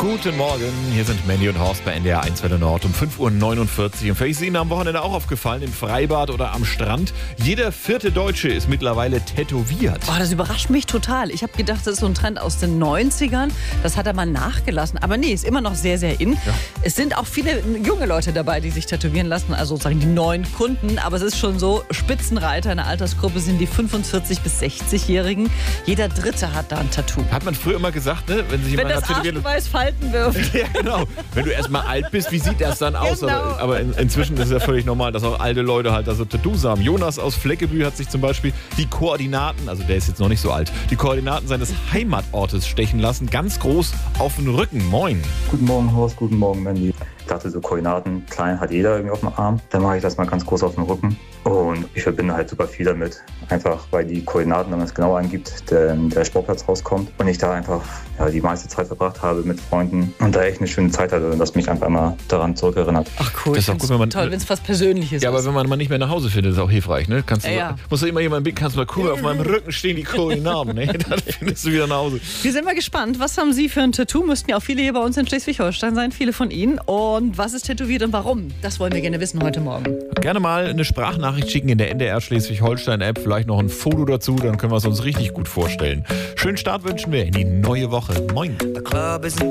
Guten Morgen, hier sind Mandy und Horst bei NDR 1 Welle Nord um 5.49 Uhr. Und vielleicht ist Ihnen am Wochenende auch aufgefallen, im Freibad oder am Strand, jeder vierte Deutsche ist mittlerweile tätowiert. Oh, das überrascht mich total. Ich habe gedacht, das ist so ein Trend aus den 90ern. Das hat er mal nachgelassen. Aber nee, ist immer noch sehr, sehr in. Ja. Es sind auch viele junge Leute dabei, die sich tätowieren lassen, also sozusagen die neuen Kunden. Aber es ist schon so, Spitzenreiter in der Altersgruppe sind die 45- bis 60-Jährigen. Jeder Dritte hat da ein Tattoo. Hat man früher immer gesagt, ne? Wenn sich jemand das Arschgeweih Falten wirft. Ja, genau. Wenn du erstmal alt bist, wie sieht das dann aus? Genau. Aber inzwischen ist es ja völlig normal, dass auch alte Leute halt da so Tattoos haben. Jonas aus Fleckebü hat sich zum Beispiel die Koordinaten, also der ist jetzt noch nicht so alt, die Koordinaten seines Heimatortes stechen lassen, ganz groß auf den Rücken. Moin. Guten Morgen, Horst, guten Morgen, Mandy. Ich dachte, so Koordinaten, klein hat jeder irgendwie auf dem Arm. Dann mache ich das mal ganz groß auf dem Rücken. Und ich verbinde halt super viel damit. Einfach, weil die Koordinaten, wenn man es genau angibt, der Sportplatz rauskommt. Und ich da einfach die meiste Zeit verbracht habe mit Freunden und da echt eine schöne Zeit hatte und das mich einfach immer daran zurückerinnert. Ach cool, das ist auch gut, wenn man, toll, wenn es was Persönliches ist. Ja, aber ist. wenn man mal nicht mehr nach Hause findet, ist auch hilfreich. Ne? Musst du immer jemanden kannst mal cool, auf meinem Rücken stehen die Koordinaten. Ne? Dann findest du wieder nach Hause. Wir sind mal gespannt, was haben Sie für ein Tattoo? Müssten ja auch viele hier bei uns in Schleswig-Holstein sein, viele von Ihnen. Und was ist tätowiert und warum? Das wollen wir gerne wissen heute Morgen. Gerne mal eine Sprachnachricht schicken in der NDR Schleswig-Holstein-App. Vielleicht noch ein Foto dazu, dann können wir es uns richtig gut vorstellen. Schönen Start wünschen wir in die neue Woche. Moin.